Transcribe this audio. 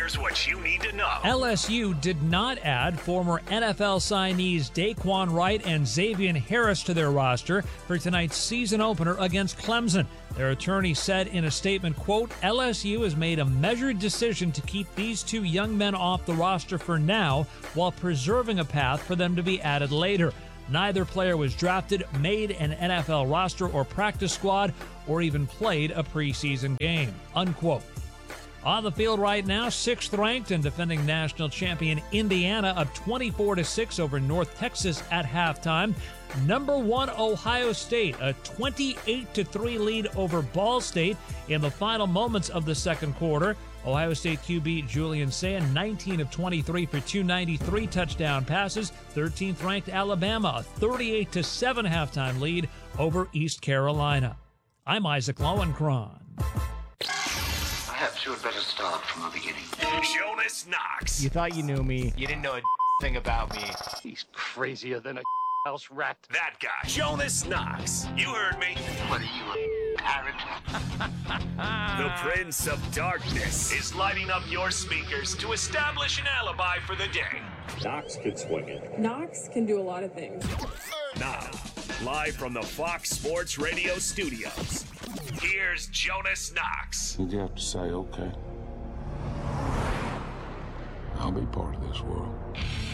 Here's what you need to know. LSU did not add former NFL signees Daquan Wright and Xavier Harris to their roster for tonight's season opener against Clemson. Their attorney said in a statement, quote, LSU has made a measured decision to keep these two young men off the roster for now while preserving a path for them to be added later. Neither player was drafted, made an NFL roster or practice squad, or even played a preseason game, unquote. On the field right now, 6th ranked and defending national champion Indiana up 24-6 over North Texas at halftime. Number 1 Ohio State, a 28-3 lead over Ball State in the final moments of the second quarter. Ohio State QB Julian Sayin, 19 of 23 for 293 touchdown passes. 13th ranked Alabama, a 38-7 halftime lead over East Carolina. I'm Isaac Lowenkron. Perhaps you had better start from the beginning. Jonas Knox. You thought you knew me. You didn't know a thing about me. He's crazier than a house rat. That guy, Jonas Knox. You heard me. What are you, a parrot? The Prince of Darkness is lighting up your speakers to establish an alibi for the day. Knox could swing it. Knox can do a lot of things. Now, live from the Fox Sports Radio studios, here's Jonas Knox. Did you have to say, okay, I'll be part of this world?